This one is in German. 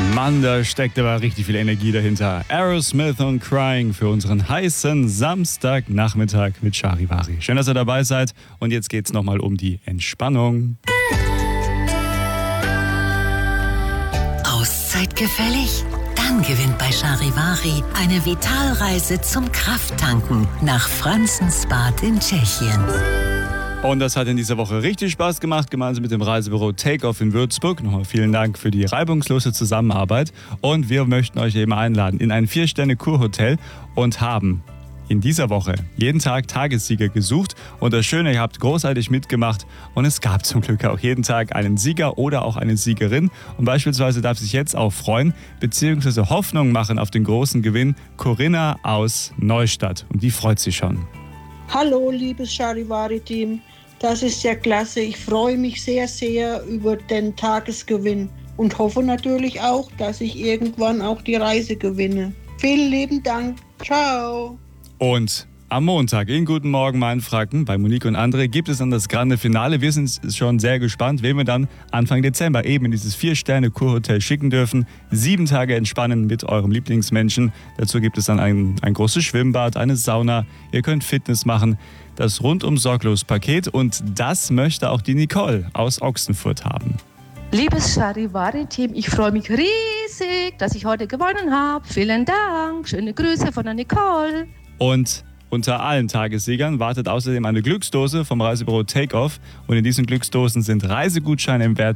Mann, da steckt aber richtig viel Energie dahinter. Aerosmith und Crying für unseren heißen Samstagnachmittag mit Charivari. Schön, dass ihr dabei seid. Und jetzt geht's nochmal um die Entspannung. Auszeit gefällig? Dann gewinnt bei Charivari eine Vitalreise zum Krafttanken nach Franzensbad in Tschechien. Und das hat in dieser Woche richtig Spaß gemacht, gemeinsam mit dem Reisebüro Take-Off in Würzburg. Nochmal vielen Dank für die reibungslose Zusammenarbeit. Und wir möchten euch eben einladen in ein 4-Sterne-Kurhotel und haben in dieser Woche jeden Tag Tagessieger gesucht. Und das Schöne, ihr habt großartig mitgemacht und es gab zum Glück auch jeden Tag einen Sieger oder auch eine Siegerin. Und beispielsweise darf sich jetzt auch freuen bzw. Hoffnung machen auf den großen Gewinn Corinna aus Neustadt. Und die freut sich schon. Hallo, liebes Charivari-Team. Das ist ja klasse. Ich freue mich sehr, sehr über den Tagesgewinn und hoffe natürlich auch, dass ich irgendwann auch die Reise gewinne. Vielen lieben Dank. Ciao. Und am Montag in Guten Morgen Mainfranken bei Monique und André gibt es dann das grande Finale. Wir sind schon sehr gespannt, wen wir dann Anfang Dezember eben in dieses 4-Sterne-Kurhotel schicken dürfen. 7 Tage entspannen mit eurem Lieblingsmenschen. Dazu gibt es dann ein großes Schwimmbad, eine Sauna. Ihr könnt Fitness machen. Das Rundum-Sorglos-Paket. Und das möchte auch die Nicole aus Ochsenfurt haben. Liebes Charivari-Team, ich freue mich riesig, dass ich heute gewonnen habe. Vielen Dank. Schöne Grüße von der Nicole. Und unter allen Tagessiegern wartet außerdem eine Glücksdose vom Reisebüro Take-Off. Und in diesen Glücksdosen sind Reisegutscheine im Wert